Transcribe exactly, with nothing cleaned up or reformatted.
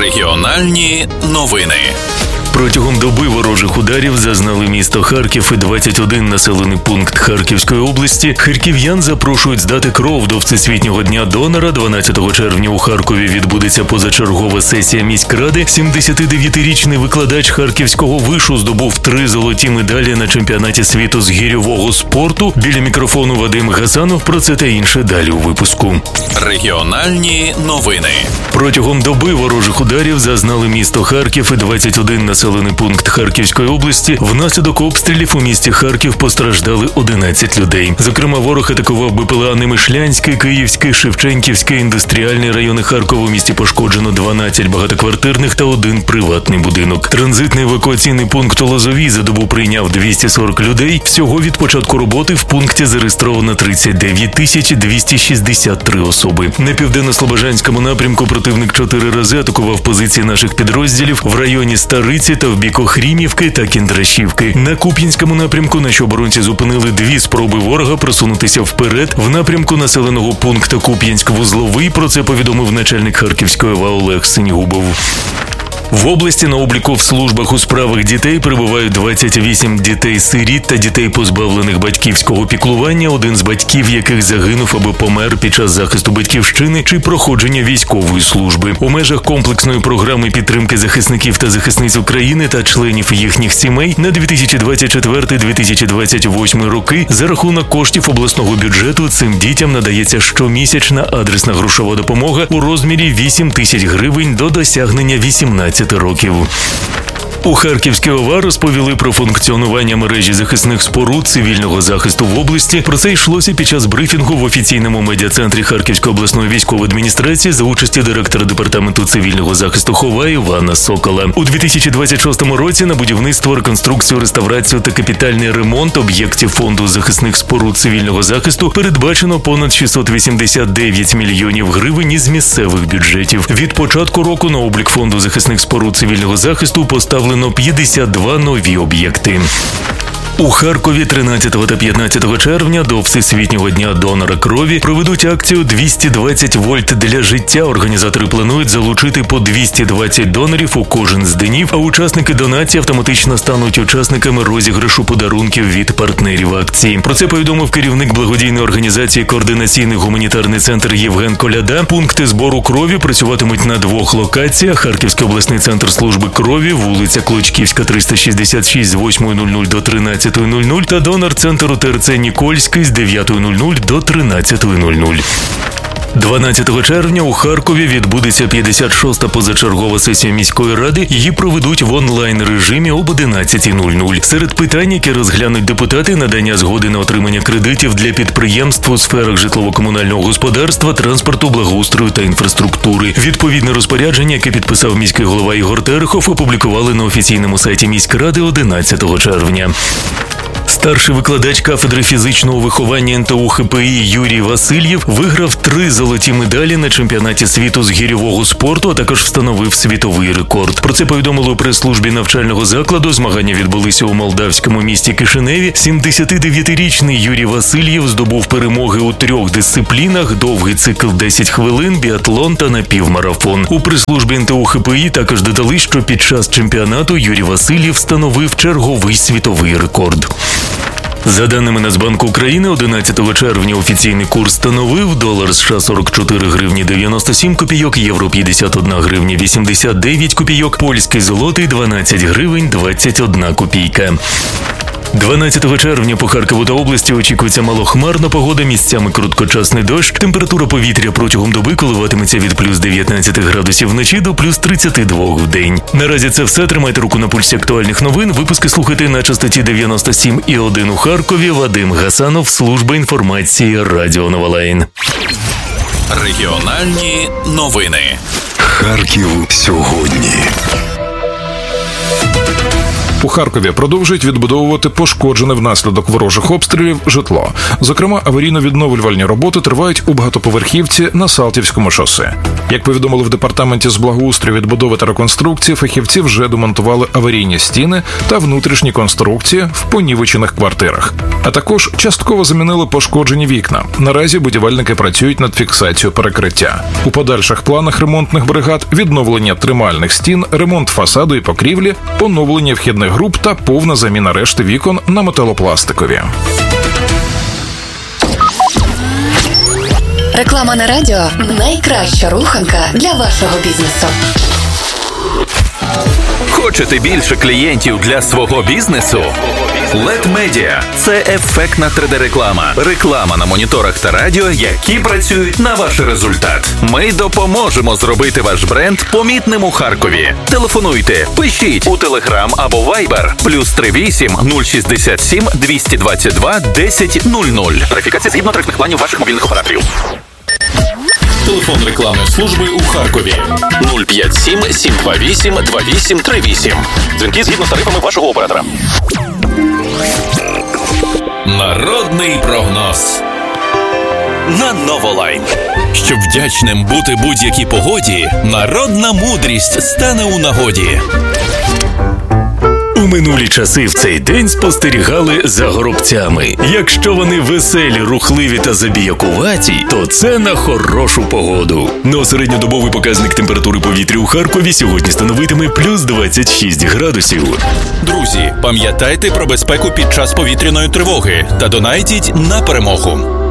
Регіональні новини. Протягом доби ворожих ударів зазнали місто Харків і двадцять один населений пункт Харківської області. Харків'ян запрошують здати кров до Всесвітнього дня донора. дванадцятого червня у Харкові відбудеться позачергова сесія міськради. сімдесятидев'ятирічний викладач Харківського вишу здобув три золоті медалі на чемпіонаті світу з гірьового спорту. Біля мікрофону Вадим Гасанов. Про це та інше далі у випуску. Регіональні новини. Протягом доби ворожих ударів зазнали місто Харків і двадцять один населений пункт Харківської області. Внаслідок обстрілів у місті Харків постраждали одинадцять людей. Зокрема, ворог атакував БПЛА Немишлянський, Київський, Шевченківський, індустріальний райони Харкова. У місті пошкоджено дванадцять багатоквартирних та один приватний будинок. Транзитний евакуаційний пункт у Лозовій за добу прийняв двісті сорок людей. Всього від початку роботи в пункті зареєстровано тридцять дев'ять тисяч двісті шістдесят три особи. На південно-слобожанському напрямку противник чотири рази атакував позиції наших підрозділів в районі Стариці та в бік Охрімівки та Кіндрашівки. На Куп'янському напрямку наші оборонці зупинили дві спроби ворога просунутися вперед в напрямку населеного пункту Куп'янськ-Вузловий. Про це повідомив начальник Харківської ОВА Олег Синьгубов. В області на обліку в службах у справах дітей перебувають двадцять вісім дітей-сиріт та дітей, позбавлених батьківського піклування, один з батьків яких загинув або помер під час захисту батьківщини чи проходження військової служби. У межах комплексної програми підтримки захисників та захисниць України та членів їхніх сімей на дві тисячі двадцять четвертий - дві тисячі двадцять восьмий роки за рахунок коштів обласного бюджету цим дітям надається щомісячна адресна грошова допомога у розмірі вісім тисяч гривень до досягнення вісімнадцяти років. У Харківській ОВА розповіли про функціонування мережі захисних споруд цивільного захисту в області. Про це йшлося під час брифінгу в офіційному медіа-центрі Харківської обласної військової адміністрації за участі директора департаменту цивільного захисту ХОВА Івана Сокола. У дві тисячі двадцять шостому році на будівництво, реконструкцію, реставрацію та капітальний ремонт об'єктів фонду захисних споруд цивільного захисту передбачено понад шістсот вісімдесят дев'ять мільйонів гривень із місцевих бюджетів. Від початку року на облік фонду захисних споруд цивільного захисту поставлено п'ятдесят два нові об'єкти. У Харкові тринадцятого та п'ятнадцятого червня до Всесвітнього дня донора крові проведуть акцію «двісті двадцять вольт для життя». Організатори планують залучити по двісті двадцять донорів у кожен з днів, а учасники донації автоматично стануть учасниками розіграшу подарунків від партнерів акції. Про це повідомив керівник благодійної організації «Координаційний гуманітарний центр» Євген Коляда. Пункти збору крові працюватимуть на двох локаціях: Харківський обласний центр служби крові, вулиця Клочківська, триста шістдесят шість з восьмої нуль нуль до тринадцятої нуль нуль та донор-центр ТРЦ Нікольський з дев'ятої нуль нуль до тринадцятої нуль нуль. дванадцятого червня у Харкові відбудеться п'ятдесят шоста позачергова сесія міської ради. Її проведуть в онлайн-режимі об одинадцятій нуль нуль. Серед питань, які розглянуть депутати: надання згоди на отримання кредитів для підприємств у сферах житлово-комунального господарства, транспорту, благоустрою та інфраструктури. Відповідне розпорядження, яке підписав міський голова Ігор Терехов, опублікували на офіційному сайті міськради одинадцятого червня. Старший викладач кафедри фізичного виховання ен те у ха пе і Юрій Васильєв виграв три золоті медалі на чемпіонаті світу з гірьового спорту, а також встановив світовий рекорд. Про це повідомили у прес-службі навчального закладу. Змагання відбулися у молдавському місті Кишиневі. сімдесятидев'ятирічний Юрій Васильєв здобув перемоги у трьох дисциплінах: довгий цикл десять хвилин, біатлон та напівмарафон. У прес-службі ен те у ха пе і також додали, що під час чемпіонату Юрій Васильєв встановив черговий світовий рекорд. За даними Нацбанку України, одинадцятого червня офіційний курс становив: долар США сорок чотири гривні дев'яносто сім копійок, євро п'ятдесят одна гривня вісімдесят дев'ять копійок, польський злотий дванадцять гривень двадцять одна копійка. дванадцятого червня по Харкову та області очікується малохмарна погода, місцями короткочасний дощ. Температура повітря протягом доби коливатиметься від плюс дев'ятнадцять градусів вночі до плюс тридцять два в день. Наразі це все. Тримайте руку на пульсі актуальних новин. Випуски слухайте на частоті дев'яносто сім і один у Харкові. Вадим Гасанов, служба інформації Радіо Новолайн. Регіональні новини. Харків сьогодні. У Харкові продовжують відбудовувати пошкоджене внаслідок ворожих обстрілів житло. Зокрема, аварійно-відновлювальні роботи тривають у багатоповерхівці на Салтівському шосе. Як повідомили в департаменті з благоустрою, відбудови та реконструкції, фахівці вже демонтували аварійні стіни та внутрішні конструкції в понівечених квартирах. А також частково замінили пошкоджені вікна. Наразі будівельники працюють над фіксацією перекриття. У подальших планах ремонтних бригад відновлення тримальних стін, ремонт фасаду і покрівлі, оновлення вхідних груп та повна заміна решти вікон на металопластикові. Реклама на радіо – найкраща руханка для вашого бізнесу. Хочете більше клієнтів для свого бізнесу? лед Media – це ефектна три де-реклама. Реклама на моніторах та радіо, які працюють на ваш результат. Ми допоможемо зробити ваш бренд помітним у Харкові. Телефонуйте, пишіть у Telegram або Viber плюс три вісім нуль шістдесят сім двісті двадцять два десять нуль нуль. Тарифікація згідно тарифних планів ваших мобільних операторів. Телефон рекламної служби у Харкові нуль п'ять сім сім два вісім два вісім три вісім. Дзвінки згідно з тарифами вашого оператора. Народний прогноз на Новолайн. Щоб вдячним бути будь-якій погоді, народна мудрість стане у нагоді. У минулі часи в цей день спостерігали за горобцями. Якщо вони веселі, рухливі та забіякуваті, то це на хорошу погоду. Но середньодобовий показник температури повітря у Харкові сьогодні становитиме плюс двадцять шість градусів. Друзі, пам'ятайте про безпеку під час повітряної тривоги та донайтіть на перемогу.